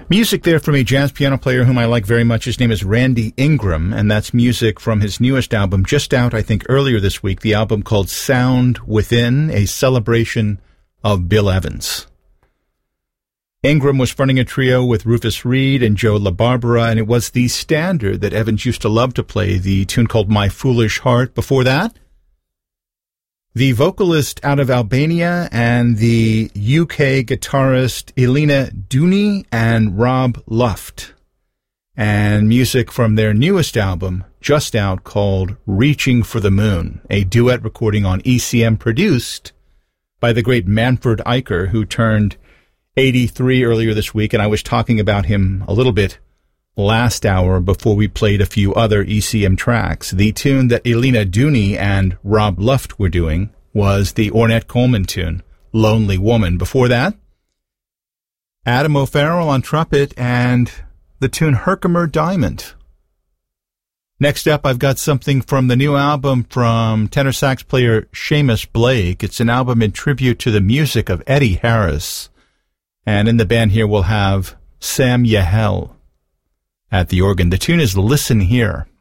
Music there from a jazz piano player whom I like very much. His name is Randy Ingram, and that's music from his newest album, just out, I think, earlier this week, the album called Sound Within, a celebration of Bill Evans. Ingram was fronting a trio with Rufus Reid and Joe LaBarbera, and it was the standard that Evans used to love to play, the tune called My Foolish Heart. Before that, the vocalist out of Albania and the UK guitarist Elena Dooney and Rob Luft. And music from their newest album, just out, called Reaching for the Moon, a duet recording on ECM produced by the great Manfred Eicher, who turned 83 earlier this week, and I was talking about him a little bit last hour before we played a few other ECM tracks. The tune that Elena Dooney and Rob Luft were doing was the Ornette Coleman tune, Lonely Woman. Before that, Adam O'Farrell on trumpet and the tune Herkimer Diamond. Next up, I've got something from the new album from tenor sax player Seamus Blake. It's an album in tribute to the music of Eddie Harris. And in the band here we'll have Sam Yahel at the organ. The tune is Listen Here.